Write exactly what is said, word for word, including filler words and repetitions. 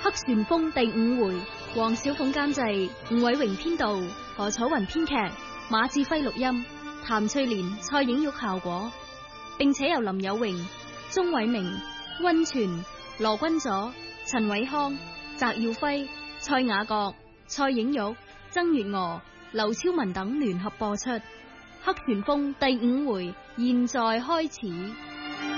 黑旋風第五回，黃小鳳監製，吳偉榮編導，何楚雲編劇，馬志輝錄音，譚翠蓮、蔡影玉效果，並且由林有榮、鍾偉明、溫泉、羅君佐、陳偉康、翟耀輝、蔡雅閣、蔡影玉、曾月娥、劉超文等聯合播出。黑旋風第五回，現在開始。